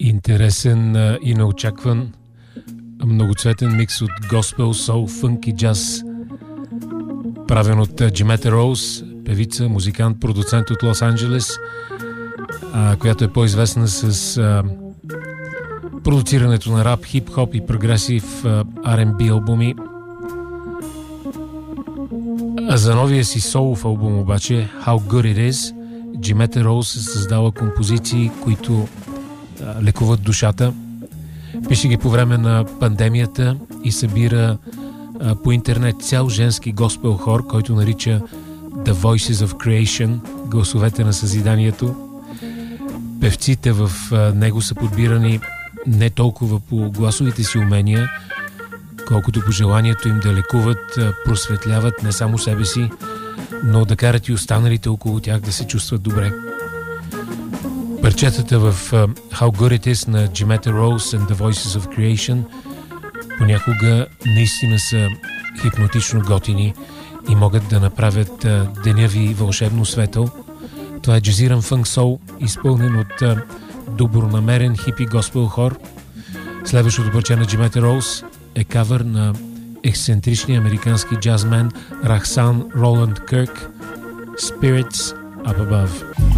Интересен и неочакван многоцветен микс от госпел, сол, фънк и джаз, правен от Джимета Роуз, певица, музикант, продуцент от Лос-Анджелес, която е по-известна с продуцирането на рап, хип-хоп и прогресив R&B албуми. А за новия си солов албум обаче, How Good It Is, Джимета Роуз е създала композиции, които лекуват душата. Пише ги по време на пандемията и събира по интернет цял женски госпел хор, който нарича The Voices of Creation, гласовете на съзиданието. Певците в него са подбирани не толкова по гласовите си умения, колкото по желанието им да лекуват, просветляват не само себе си, но да карат и останалите около тях да се чувстват добре. Парчетата в How Good It Is на Джимета Роуз and The Voices of Creation понякога наистина са хипнотично готини и могат да направят деня ви вълшебно светъл. Това е джазиран фънк сол, изпълнен от добронамерен хипи госпел хор. Следващото парче на Джимета Роуз е кавър на ексцентричния американски джазмен Рахсан Роланд Кърк, Spirits Up Above.